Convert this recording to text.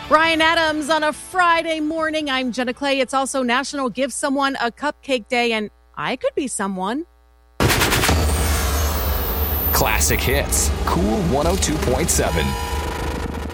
Ryan Adams on a Friday morning. I'm Jenna Clay. It's also National Give Someone a Cupcake Day, and I could be someone. Classic hits. Cool 102.7.